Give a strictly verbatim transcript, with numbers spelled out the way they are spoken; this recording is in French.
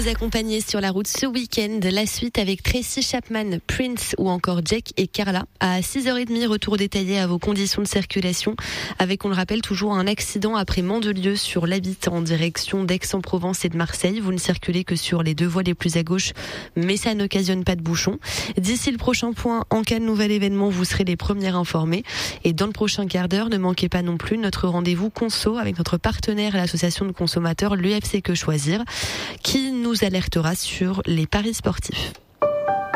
vous accompagner sur la route ce week-end. La suite avec Tracy Chapman, Prince ou encore Jack et Carla. À six heures trente, retour détaillé à vos conditions de circulation. Avec, on le rappelle, toujours un accident après Mandelieu sur l'Habite en direction d'Aix-en-Provence et de Marseille. Vous ne circulez que sur les deux voies les plus à gauche, mais ça n'occasionne pas de bouchons. D'ici le prochain point, en cas de nouvel événement, vous serez les premiers informés. Et dans le prochain quart d'heure, ne manquez pas non plus notre rendez-vous conso avec notre partenaire, l'association de consommateurs, l'U F C Que Choisir, qui nous alertera sur les paris sportifs.